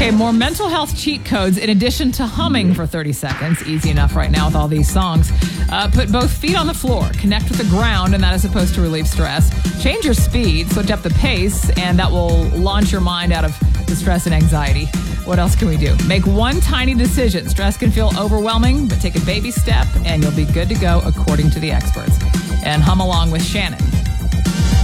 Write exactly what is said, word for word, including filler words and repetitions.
Okay, more mental health cheat codes in addition to humming for thirty seconds. Easy enough right now with all these songs. Uh, put both feet on the floor. Connect with the ground, and that is supposed to relieve stress. Change your speed, switch up the pace, and that will launch your mind out of the stress and anxiety. What else can we do? Make one tiny decision. Stress can feel overwhelming, but take a baby step, and you'll be good to go according to the experts. And hum along with Shannon.